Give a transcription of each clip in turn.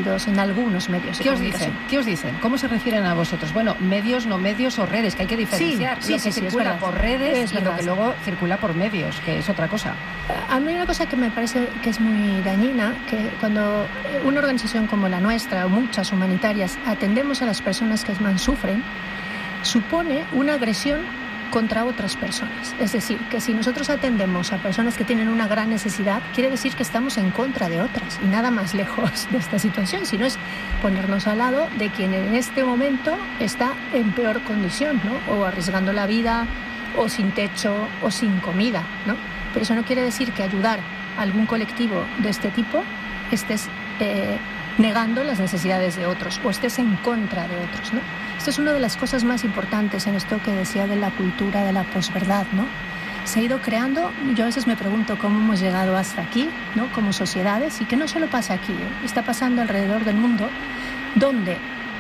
difundidos en algunos medios de comunicación. ¿Qué os dicen? ¿Cómo se refieren a vosotros? Bueno, medios, no medios o redes, que hay que diferenciar. Sí, lo que circula por redes y lo que luego circula por medios, que es otra cosa. A mí una cosa que me parece que es muy dañina, que cuando una organización como la nuestra o muchas humanitarias atendemos a las personas que más sufren, supone una agresión contra otras personas. Es decir, que si nosotros atendemos a personas que tienen una gran necesidad, quiere decir que estamos en contra de otras, y nada más lejos de esta situación, sino es ponernos al lado de quien en este momento está en peor condición, ¿no? O arriesgando la vida, o sin techo, o sin comida, ¿no? Pero eso no quiere decir que ayudar a algún colectivo de este tipo estés negando las necesidades de otros o estés en contra de otros, ¿no? Esto es una de las cosas más importantes en esto que decía de la cultura de la posverdad, ¿no? Se ha ido creando, yo a veces me pregunto cómo hemos llegado hasta aquí, ¿no? Como sociedades, y que no solo pasa aquí, está pasando alrededor del mundo, donde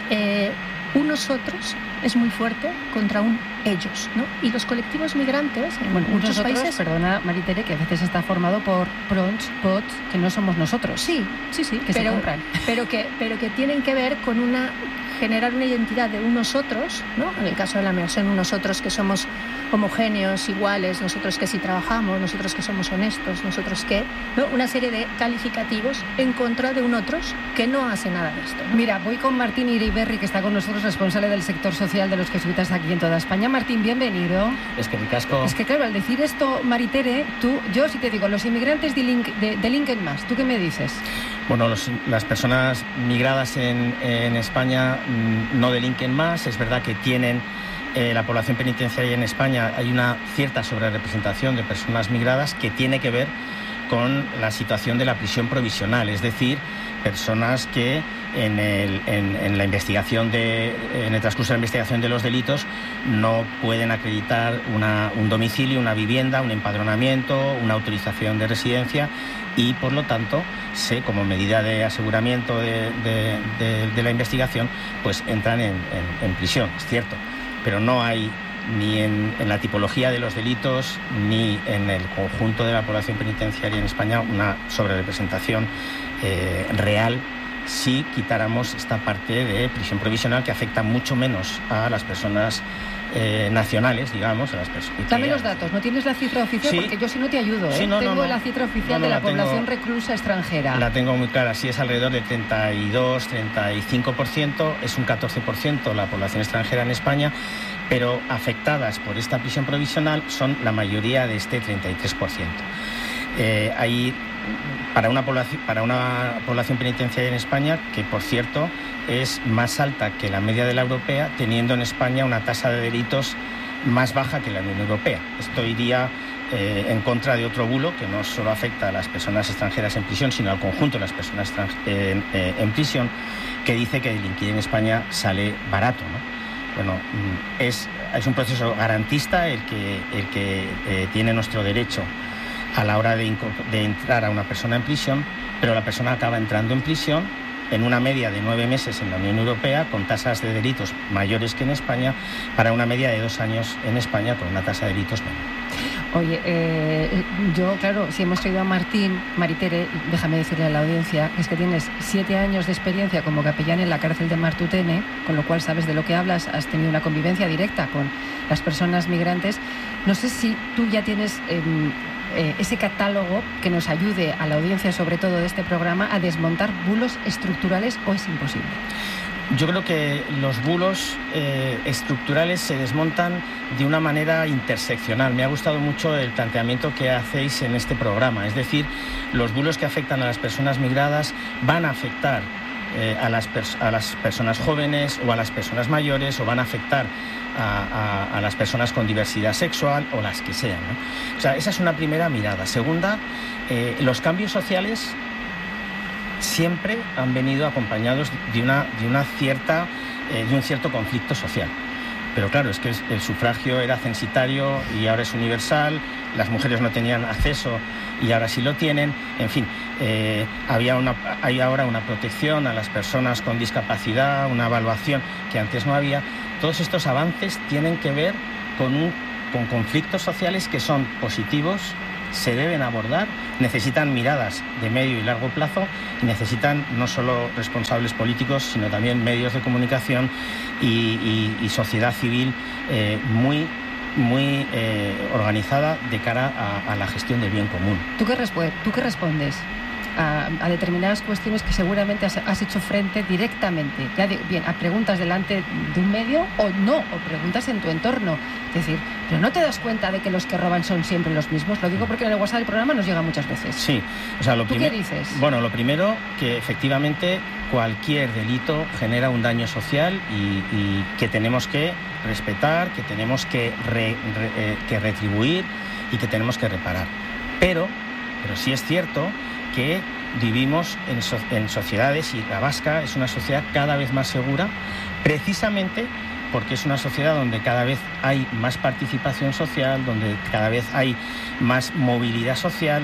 un nosotros es muy fuerte contra un ellos, ¿no? Y los colectivos migrantes en muchos países... Perdona, Maritere, que a veces está formado por pots, que no somos nosotros. Sí, que se compran. Pero que tienen que ver con generar una identidad de un nosotros, ¿no? En el caso de la migración, un nosotros que somos homogéneos, iguales, nosotros que sí trabajamos, nosotros que somos honestos, nosotros que... ¿no? Una serie de calificativos en contra de un otros que no hace nada de esto, ¿no? Mira, voy con Martín Iriberri, que está con nosotros, responsable del sector social de los jesuitas aquí en toda España. Martín, bienvenido. Es que ricasco. Es que claro, al decir esto, Maritere, yo si te digo, los inmigrantes delinquen más, ¿tú qué me dices? Bueno, las personas migradas en España no delinquen más. Es verdad que tienen la población penitenciaria en España, hay una cierta sobrerepresentación de personas migradas que tiene que ver con la situación de la prisión provisional, es decir, personas que en el transcurso de la investigación de los delitos no pueden acreditar un domicilio, una vivienda, un empadronamiento, una autorización de residencia y, por lo tanto, como medida de aseguramiento de la investigación, pues entran en prisión, es cierto, pero no hay ni en la tipología de los delitos ni en el conjunto de la población penitenciaria en España una sobrerepresentación real si quitáramos esta parte de prisión provisional que afecta mucho menos a las personas nacionales, digamos, a las personas. Dame los datos, ¿no tienes la cifra oficial? Sí. Porque yo si no te ayudo, Sí, tengo la cifra oficial de la población reclusa extranjera. La tengo muy clara, sí, es alrededor de 32-35%, es un 14% la población extranjera en España, pero afectadas por esta prisión provisional son la mayoría de este 33%. Hay para una población penitenciaria en España que, por cierto, es más alta que la media de la europea, teniendo en España una tasa de delitos más baja que la Unión Europea. Esto iría en contra de otro bulo que no solo afecta a las personas extranjeras en prisión, sino al conjunto de las personas en prisión, que dice que delinquir en España sale barato, ¿no? Bueno, es un proceso garantista el que tiene nuestro derecho a la hora de entrar a una persona en prisión, pero la persona acaba entrando en prisión en una media de 9 meses en la Unión Europea, con tasas de delitos mayores que en España, para una media de 2 años en España, con una tasa de delitos menor. Oye, yo, claro, si hemos traído a Martín, Maritere, déjame decirle a la audiencia, es que tienes 7 años de experiencia como capellán en la cárcel de Martutene, con lo cual sabes de lo que hablas, has tenido una convivencia directa con las personas migrantes. No sé si tú ya tienes ese catálogo que nos ayude a la audiencia, sobre todo de este programa, a desmontar bulos estructurales, ¿o es imposible? Yo creo que los bulos estructurales se desmontan de una manera interseccional. Me ha gustado mucho el planteamiento que hacéis en este programa. Es decir, los bulos que afectan a las personas migradas van a afectar a las personas jóvenes o a las personas mayores, o van a afectar a las personas con diversidad sexual o las que sean, ¿no? O sea, esa es una primera mirada. Segunda, los cambios sociales siempre han venido acompañados de un cierto conflicto social. Pero claro, es que el sufragio era censitario y ahora es universal, las mujeres no tenían acceso y ahora sí lo tienen, en fin, hay ahora una protección a las personas con discapacidad, una evaluación que antes no había. Todos estos avances tienen que ver con conflictos sociales que son positivos se deben abordar, necesitan miradas de medio y largo plazo y necesitan no solo responsables políticos, sino también medios de comunicación y sociedad civil muy organizada de cara a la gestión del bien común. ¿Tú qué respondes a determinadas cuestiones que seguramente has hecho frente directamente? Ya digo, bien, a preguntas delante de un medio o no, o preguntas en tu entorno. Es decir, pero no te das cuenta de que los que roban son siempre los mismos. Lo digo porque en el WhatsApp del programa nos llega muchas veces. Sí, o sea, ¿Tú qué dices? Bueno, lo primero, que efectivamente cualquier delito genera un daño social y que tenemos que respetar, que tenemos que retribuir y que tenemos que reparar. Pero sí es cierto que vivimos en sociedades, y la vasca es una sociedad cada vez más segura, precisamente porque es una sociedad donde cada vez hay más participación social, donde cada vez hay más movilidad social.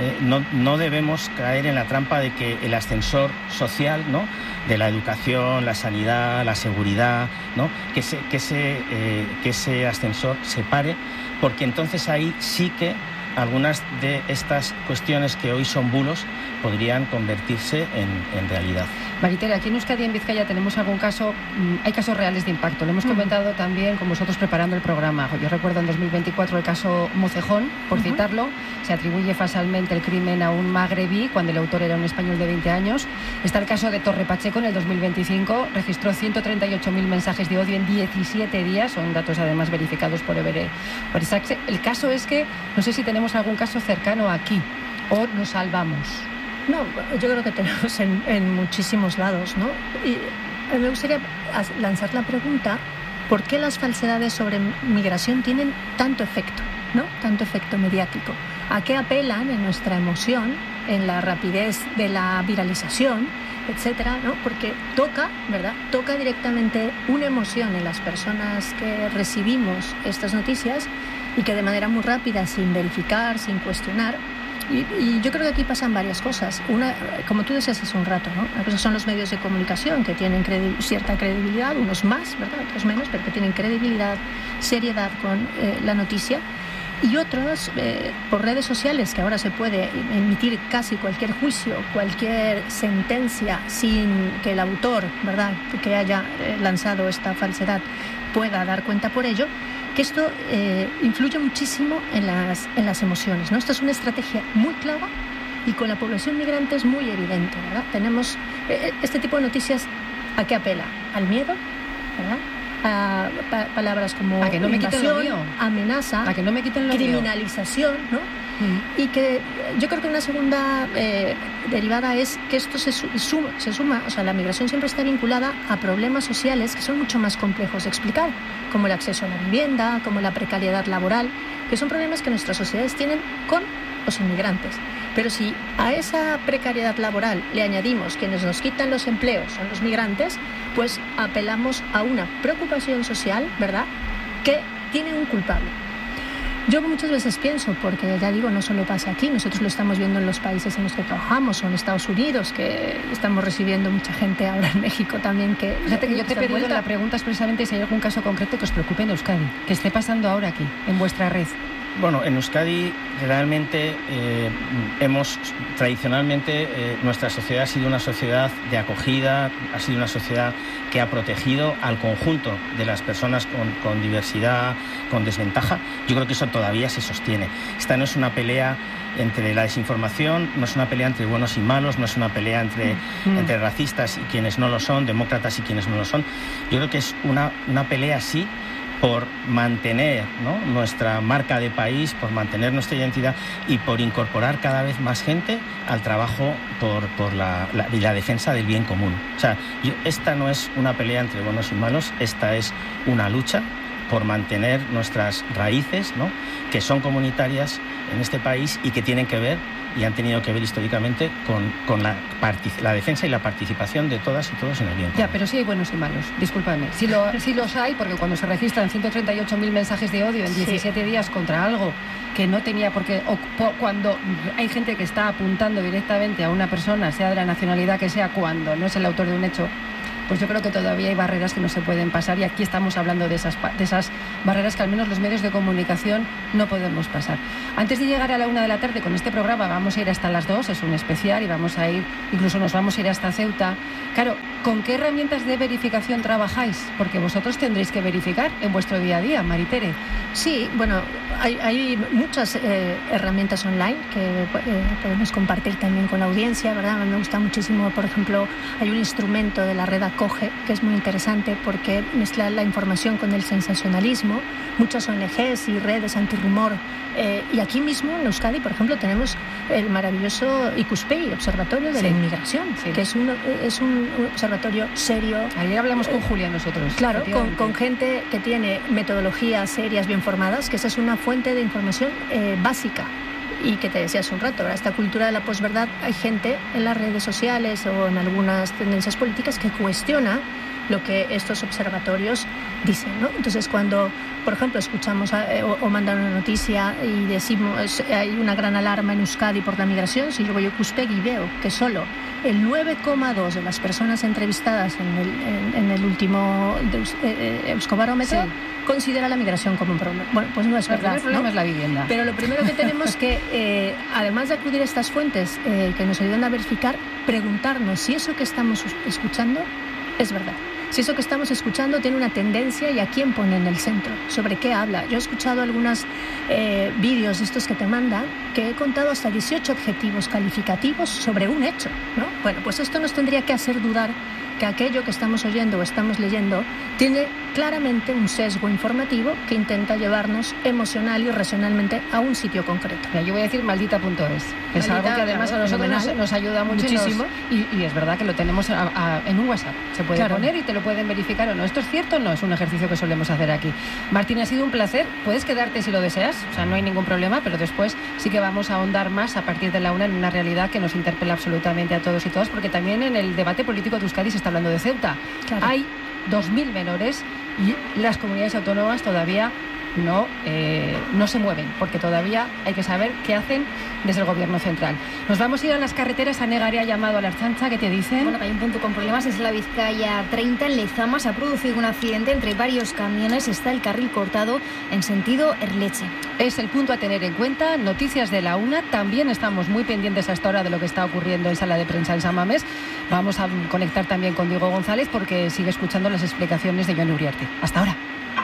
No debemos caer en la trampa de que el ascensor social, ¿no?, de la educación, la sanidad, la seguridad, ¿no?, que ese ascensor se pare, porque entonces ahí sí que algunas de estas cuestiones que hoy son bulos podrían convertirse en realidad. Maritere, aquí en Euskadi y en Vizcaya tenemos algún caso, hay casos reales de impacto. Lo hemos comentado también con vosotros preparando el programa. Yo recuerdo en 2024 el caso Mocejón, por citarlo. Se atribuye falsamente el crimen a un magrebí cuando el autor era un español de 20 años. Está el caso de Torre Pacheco en el 2025. Registró 138.000 mensajes de odio en 17 días. Son datos además verificados por Esaxe. El caso es que no sé si tenemos algún caso cercano aquí o nos salvamos. No, yo creo que tenemos en muchísimos lados, ¿no? Y me gustaría lanzar la pregunta, ¿por qué las falsedades sobre migración tienen tanto efecto, ¿no? Tanto efecto mediático? ¿A qué apelan en nuestra emoción, en la rapidez de la viralización, etcétera, ¿no? Porque toca, ¿verdad? Toca directamente una emoción en las personas que recibimos estas noticias y que de manera muy rápida, sin verificar, sin cuestionar. Y yo creo que aquí pasan varias cosas. Una, como tú decías hace un rato, ¿no? Una cosa son los medios de comunicación, que tienen cierta credibilidad, unos más, ¿verdad?, otros menos, pero que tienen credibilidad, seriedad con la noticia. Y otros, por redes sociales, que ahora se puede emitir casi cualquier juicio, cualquier sentencia, sin que el autor, ¿verdad?, que haya lanzado esta falsedad pueda dar cuenta por ello, que esto influye muchísimo en las emociones, ¿no? Esta es una estrategia muy clara y con la población migrante es muy evidente, ¿verdad? Tenemos este tipo de noticias, ¿a qué apela? Al miedo, ¿verdad? A palabras como a que no me quiten lo mío, amenaza, a que no me quiten lo criminalización, ¿no? Y que yo creo que una segunda derivada es que esto se suma, o sea, la migración siempre está vinculada a problemas sociales que son mucho más complejos de explicar, como el acceso a la vivienda, como la precariedad laboral, que son problemas que nuestras sociedades tienen con los inmigrantes. Pero si a esa precariedad laboral le añadimos quienes nos quitan los empleos son los migrantes, pues apelamos a una preocupación social, ¿verdad?, que tiene un culpable. Yo muchas veces pienso, porque ya digo, no solo pasa aquí, nosotros lo estamos viendo en los países en los que trabajamos, o en Estados Unidos, que estamos recibiendo mucha gente ahora en México también. Que fíjate que yo te he pedido la pregunta expresamente si hay algún caso concreto que os preocupe en Euskadi, que esté pasando ahora aquí, en vuestra red. Bueno, en Euskadi realmente tradicionalmente nuestra sociedad ha sido una sociedad de acogida, ha sido una sociedad que ha protegido al conjunto de las personas con diversidad, con desventaja. Yo creo que eso todavía se sostiene. Esta no es una pelea entre la desinformación, no es una pelea entre buenos y malos, no es una pelea entre racistas y quienes no lo son, demócratas y quienes no lo son. Yo creo que es una pelea así por mantener, ¿no?, nuestra marca de país, por mantener nuestra identidad y por incorporar cada vez más gente al trabajo por la defensa del bien común. O sea, esta no es una pelea entre buenos y malos, esta es una lucha por mantener nuestras raíces, ¿no?, que son comunitarias en este país y que tienen que ver y han tenido que ver históricamente con la defensa y la participación de todas y todos en el bien común. Ya, pero sí hay buenos y malos, discúlpame. Sí los hay, porque cuando se registran 138.000 mensajes de odio en 17 días contra algo que no tenía por qué, o cuando hay gente que está apuntando directamente a una persona, sea de la nacionalidad que sea, cuando no es el autor de un hecho, pues yo creo que todavía hay barreras que no se pueden pasar, y aquí estamos hablando de esas barreras que al menos los medios de comunicación no podemos pasar. Antes de llegar a la 1 de la tarde con este programa vamos a ir hasta las 2, es un especial, y vamos a ir, incluso nos vamos a ir hasta Ceuta. Claro, ¿con qué herramientas de verificación trabajáis? Porque vosotros tendréis que verificar en vuestro día a día, Maritere. Sí, bueno, hay muchas herramientas online que podemos compartir también con la audiencia, ¿verdad? A mí me gusta muchísimo, por ejemplo, hay un instrumento de la red ACOGE que es muy interesante porque mezcla la información con el sensacionalismo. Muchas ONGs y redes antirrumor. Y aquí mismo en Euskadi, por ejemplo, tenemos el maravilloso Ikuspegi, Observatorio de la Inmigración, que es un observatorio serio. Ayer hablamos con Julia nosotros. Claro, con gente que tiene metodologías serias, bien formadas, que esa es una fuente de información básica. Y que te decía hace un rato, ¿verdad? Esta cultura de la posverdad, hay gente en las redes sociales o en algunas tendencias políticas que cuestiona lo que estos observatorios dicen, ¿no? Entonces, cuando, por ejemplo, escuchamos o mandan una noticia y decimos hay una gran alarma en Euskadi por la migración, si yo voy a Ikuspegi y veo que solo el 9,2 de las personas entrevistadas en el último Euskobarómetro considera la migración como un problema. Bueno, pues no es verdad. El problema es la vivienda. Pero lo primero que tenemos que, además de acudir a estas fuentes que nos ayudan a verificar, preguntarnos si eso que estamos escuchando es verdad. Si eso que estamos escuchando tiene una tendencia y a quién pone en el centro, sobre qué habla. Yo he escuchado algunos vídeos de estos que te mandan que he contado hasta 18 adjetivos calificativos sobre un hecho, ¿no? Bueno, pues esto nos tendría que hacer dudar que aquello que estamos oyendo o estamos leyendo tiene claramente un sesgo informativo que intenta llevarnos emocional y racionalmente a un sitio concreto. Mira, yo voy a decir maldita.es. Es algo que además a nosotros nos ayuda muchísimo. Y es verdad que lo tenemos en un WhatsApp. Se puede poner y te lo pueden verificar o no. ¿Esto es cierto o no? Es un ejercicio que solemos hacer aquí. Martín, ha sido un placer. Puedes quedarte si lo deseas, o sea, no hay ningún problema, pero después sí que vamos a ahondar más a partir de la 1 en una realidad que nos interpela absolutamente a todos y todas, porque también en el debate político de Euskadi se está hablando de Ceuta. Claro. Hay 2.000 menores y las comunidades autónomas todavía no se mueven, porque todavía hay que saber qué hacen desde el gobierno central. Nos vamos a ir a las carreteras. A Negare ha llamado a la Ertzaintza. ¿Qué te dicen? Bueno, que hay un punto con problemas, es la Vizcaya 30 en Lezama. Se ha producido un accidente entre varios camiones, está el carril cortado en sentido Erleche. Es el punto a tener en cuenta. Noticias de la 1, también estamos muy pendientes a esta hora de lo que está ocurriendo en sala de prensa en San Mamés. Vamos a conectar también con Diego González porque sigue escuchando las explicaciones de Joan Uriarte. Hasta ahora.